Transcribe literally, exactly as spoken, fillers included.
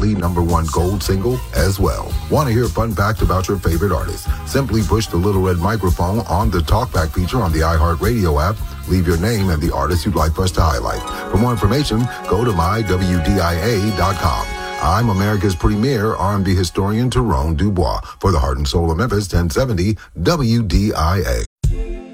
lead number one gold single as well. Want to hear a fun fact about your favorite artist? Simply push the little red microphone on the talkback feature on the iHeartRadio app. Leave your name and the artist you'd like for us to highlight. For more information, go to my W D I A dot com. I'm America's premier R and B historian, Tyrone Dubois, for the Heart and Soul of Memphis, ten seventy W D I A.